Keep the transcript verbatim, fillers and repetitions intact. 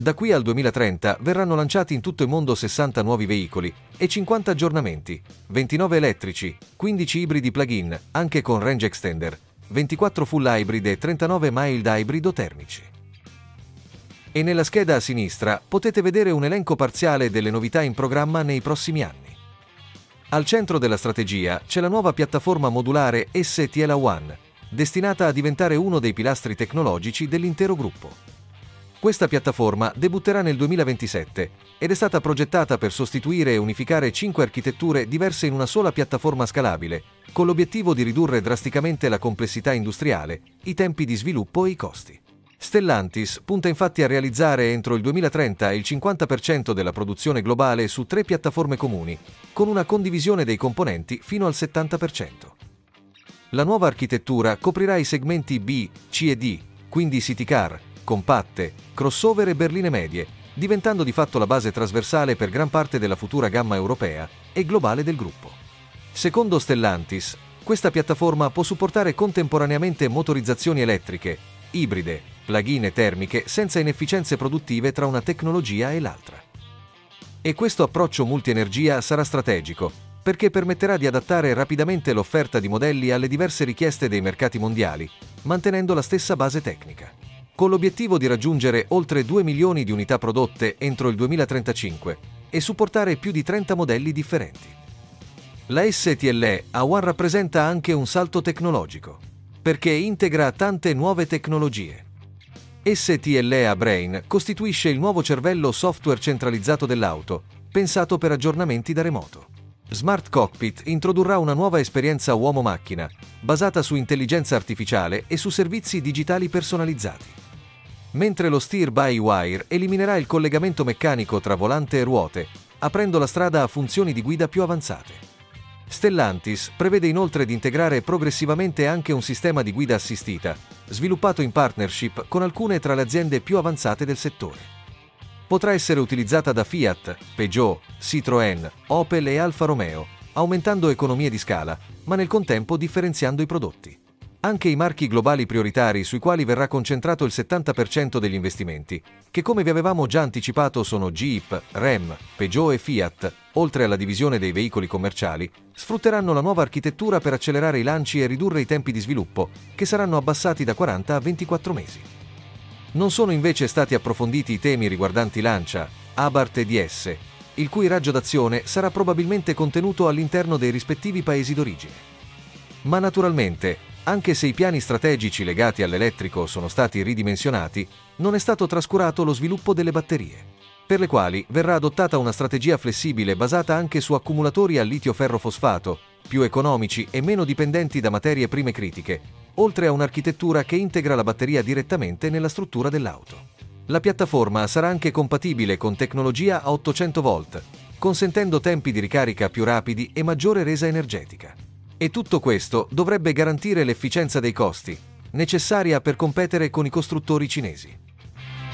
Da qui al duemilatrenta verranno lanciati in tutto il mondo sessanta nuovi veicoli e cinquanta aggiornamenti, ventinove elettrici, quindici ibridi plug-in, anche con range extender, ventiquattro full hybrid e trentanove mild hybrid termici. E nella scheda a sinistra potete vedere un elenco parziale delle novità in programma nei prossimi anni. Al centro della strategia c'è la nuova piattaforma modulare S T L One, destinata a diventare uno dei pilastri tecnologici dell'intero gruppo. Questa piattaforma debutterà nel duemilaventisette ed è stata progettata per sostituire e unificare cinque architetture diverse in una sola piattaforma scalabile, con l'obiettivo di ridurre drasticamente la complessità industriale, i tempi di sviluppo e i costi. Stellantis punta infatti a realizzare entro il duemilatrenta il cinquanta per cento della produzione globale su tre piattaforme comuni, con una condivisione dei componenti fino al settanta per cento. La nuova architettura coprirà i segmenti B, C e D, quindi city car, compatte, crossover e berline medie, diventando di fatto la base trasversale per gran parte della futura gamma europea e globale del gruppo. Secondo Stellantis, questa piattaforma può supportare contemporaneamente motorizzazioni elettriche, ibride, plug-in e termiche senza inefficienze produttive tra una tecnologia e l'altra. E questo approccio multienergia sarà strategico, perché permetterà di adattare rapidamente l'offerta di modelli alle diverse richieste dei mercati mondiali, mantenendo la stessa base tecnica. Con l'obiettivo di raggiungere oltre due milioni di unità prodotte entro il duemilatrentacinque e supportare più di trenta modelli differenti. La S T L One rappresenta anche un salto tecnologico, perché integra tante nuove tecnologie. S T L Brain costituisce il nuovo cervello software centralizzato dell'auto, pensato per aggiornamenti da remoto. Smart Cockpit introdurrà una nuova esperienza uomo-macchina, basata su intelligenza artificiale e su servizi digitali personalizzati. Mentre lo Steer-by-Wire eliminerà il collegamento meccanico tra volante e ruote, aprendo la strada a funzioni di guida più avanzate. Stellantis prevede inoltre di integrare progressivamente anche un sistema di guida assistita, sviluppato in partnership con alcune tra le aziende più avanzate del settore. Potrà essere utilizzata da Fiat, Peugeot, Citroën, Opel e Alfa Romeo, aumentando economie di scala, ma nel contempo differenziando i prodotti. Anche i marchi globali prioritari sui quali verrà concentrato il settanta per cento degli investimenti, che come vi avevamo già anticipato sono Jeep, Ram, Peugeot e Fiat, oltre alla divisione dei veicoli commerciali, sfrutteranno la nuova architettura per accelerare i lanci e ridurre i tempi di sviluppo, che saranno abbassati da quaranta a ventiquattro mesi. Non sono invece stati approfonditi i temi riguardanti Lancia, Abarth e D S, il cui raggio d'azione sarà probabilmente contenuto all'interno dei rispettivi paesi d'origine. Ma naturalmente, anche se i piani strategici legati all'elettrico sono stati ridimensionati, non è stato trascurato lo sviluppo delle batterie, per le quali verrà adottata una strategia flessibile basata anche su accumulatori a litio-ferro-fosfato, più economici e meno dipendenti da materie prime critiche, oltre a un'architettura che integra la batteria direttamente nella struttura dell'auto. La piattaforma sarà anche compatibile con tecnologia a ottocento volt, consentendo tempi di ricarica più rapidi e maggiore resa energetica. E tutto questo dovrebbe garantire l'efficienza dei costi, necessaria per competere con i costruttori cinesi.